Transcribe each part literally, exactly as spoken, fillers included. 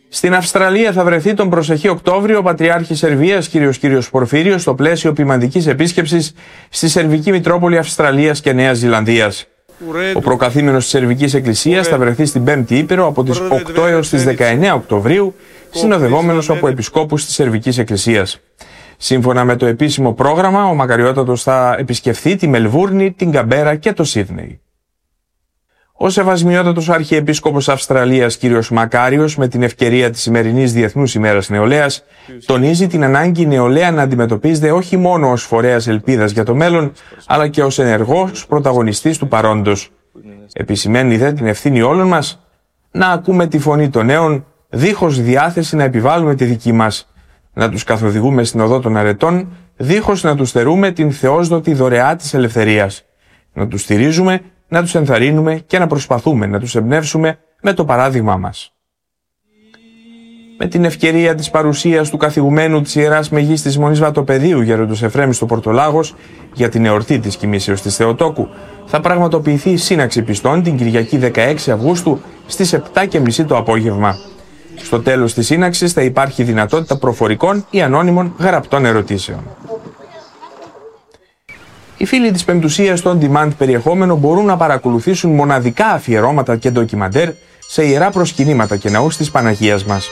Στην Αυστραλία θα βρεθεί τον προσεχή Οκτώβριο ο Πατριάρχης Σερβίας Κύριος Κύριος Πορφύριος στο πλαίσιο ποιμαντικής επίσκεψης στη Σερβική Μητρόπολη Αυστραλίας και Νέας Ζηλανδίας. Ο προκαθήμενος της Σερβικής Εκκλησίας θα βρεθεί στην Πέμπτη Ήπειρο από τις οκτώ έως τις δεκαεννέα Οκτωβρίου, συνοδευόμενος από επισκόπους της Σερβικής Εκκλησίας. Σύμφωνα με το επίσημο πρόγραμμα, ο Μακαριότατος θα επισκεφθεί τη Μελβούρνη, την Καμπέρα και το Σίδνεϊ. Ο Σεβασμιότατος Αρχιεπίσκοπος Αυστραλίας κύριος Μακάριος, με την ευκαιρία της σημερινής Διεθνούς ημέρας νεολαίας, τονίζει την ανάγκη η νεολαία να αντιμετωπίζεται όχι μόνο ως φορέας ελπίδας για το μέλλον, αλλά και ως ενεργός πρωταγωνιστής του παρόντος. Επισημαίνει δε την ευθύνη όλων μας να ακούμε τη φωνή των νέων, δίχως διάθεση να επιβάλλουμε τη δική μας, να τους καθοδηγούμε στην οδό των αρετών, δίχως να τους θερούμε την θεόσδοτη δωρεά της ελευθερίας, να τους στηρίζουμε, να τους ενθαρρύνουμε και να προσπαθούμε να τους εμπνεύσουμε με το παράδειγμά μας. Με την ευκαιρία της παρουσίας του καθηγουμένου της Ιεράς Μεγίστης Μονής Βατοπεδίου Γέροντος Εφραίμ στο Πορτολάγος για την εορτή της κοιμήσεως της Θεοτόκου, θα πραγματοποιηθεί η σύναξη πιστών την Κυριακή δεκαέξι Αυγούστου στις επτά και μισή το απόγευμα. Στο τέλος της σύναξης θα υπάρχει δυνατότητα προφορικών ή ανώνυμων γραπτών ερωτήσεων. Οι φίλοι της Πεμπτουσίας στο on-demand περιεχόμενο μπορούν να παρακολουθήσουν μοναδικά αφιερώματα και ντοκιμαντέρ σε ιερά προσκυνήματα και ναούς της Παναγίας μας.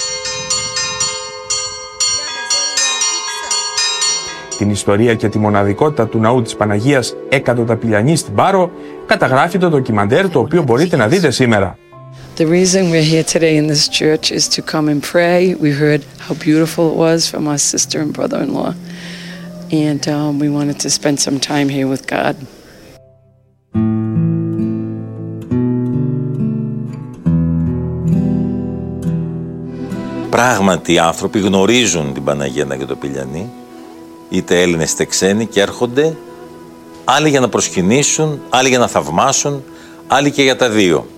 Την ιστορία και τη μοναδικότητα του ναού της Παναγίας Εκατοταπηλιανής στην Πάρο καταγράφει το ντοκιμαντέρ, το οποίο μπορείτε να δείτε σήμερα. The reason we're here today in this church is to come and pray. We heard how beautiful it was from our sister and brother-in-law. And um, we wanted to spend some time here with God. Πράγματι οι άνθρωποι γνωρίζουν την Παναγία Εκατοταπηλιανή, είτε Έλληνες είτε ξένοι, και έρχονται άλλοι για να προσκυνήσουν, άλλοι για να θαυμάσουν, άλλοι και για τα δύο.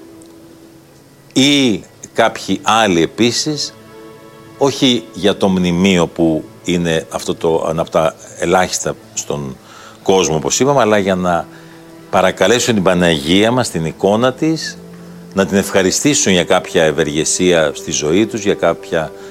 Ή κάποιοι άλλοι επίσης, όχι για το μνημείο που είναι αυτό το, ένα από τα ελάχιστα στον κόσμο όπως είπαμε, αλλά για να παρακαλέσουν την Παναγία μας, την εικόνα της, να την ευχαριστήσουν για κάποια ευεργεσία στη ζωή τους, για κάποια